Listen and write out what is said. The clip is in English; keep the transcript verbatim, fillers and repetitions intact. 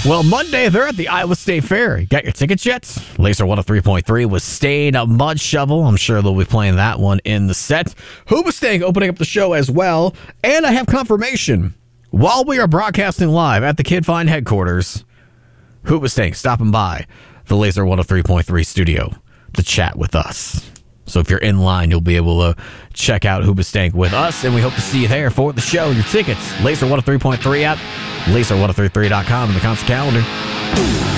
Well, Monday, they're at the Iowa State Fair. You got your tickets yet? Laser one oh three point three with Stain Mud Shovel. I'm sure they'll be playing that one in the set. Hoobastank opening up the show as well. And I have confirmation. While we are broadcasting live at the Kid Find headquarters, Hoobastank stopping by the Laser one oh three point three studio to chat with us. So if you're in line, you'll be able to check out Hoobastank with us, and we hope to see you there for the show. Your tickets, Laser one oh three point three app, laser one oh three three dot com, and the concert calendar.